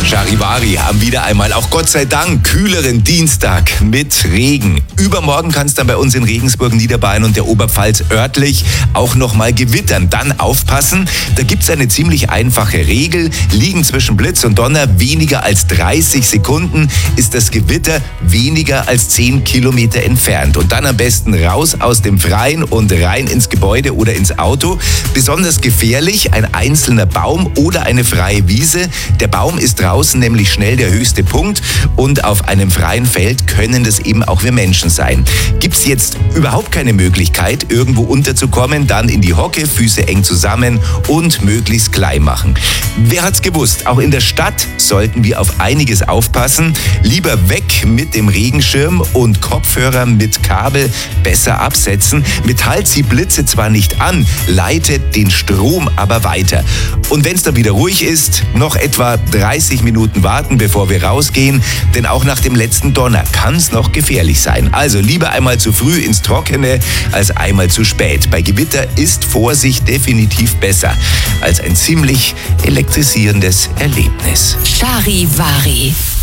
Charivari haben wieder einmal, auch Gott sei Dank, kühleren Dienstag mit Regen. Übermorgen kann es dann bei uns in Regensburg, Niederbayern und der Oberpfalz örtlich auch nochmal gewittern. Dann aufpassen, da gibt es eine ziemlich einfache Regel. Liegen zwischen Blitz und Donner weniger als 30 Sekunden, ist das Gewitter weniger als 10 Kilometer entfernt. Und dann am besten raus aus dem Freien und rein ins Gebäude oder ins Auto. Besonders gefährlich ein einzelner Baum oder eine freie Wiese. Der Baum ist draußen nämlich schnell der höchste Punkt und auf einem freien Feld können das eben auch wir Menschen sein. Gibt es jetzt überhaupt keine Möglichkeit, irgendwo unterzukommen, dann in die Hocke, Füße eng zusammen und möglichst klein machen. Wer hat's gewusst? Auch in der Stadt sollten wir auf einiges aufpassen. Lieber weg mit dem Regenschirm und Kopfhörer mit Kabel besser absetzen. Metall zieht Blitze zwar nicht an, leitet den Strom aber weiter. Und wenn es dann wieder ruhig ist, noch etwa 30 Minuten warten, bevor wir rausgehen, denn auch nach dem letzten Donner kann es noch gefährlich sein. Also lieber einmal zu früh ins Trockene als einmal zu spät. Bei Gewitter ist Vorsicht definitiv besser als ein ziemlich elektrisierendes Erlebnis. Charivari.